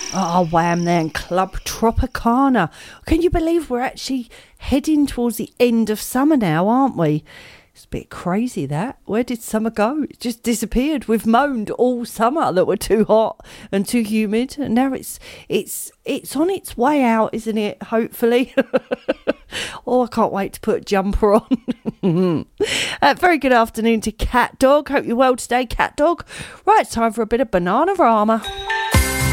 Oh, wham then, Club Tropicana. Can you believe we're actually heading towards the end of summer now, aren't we? It's a bit crazy that. Where did summer go? It just disappeared. We've moaned all summer that we're too hot and too humid, and now it's on its way out, isn't it? Hopefully. Oh, I can't wait to put a jumper on. Very good afternoon to Cat Dog. Hope you're well today, Cat Dog. Right, it's time for a bit of Bananarama.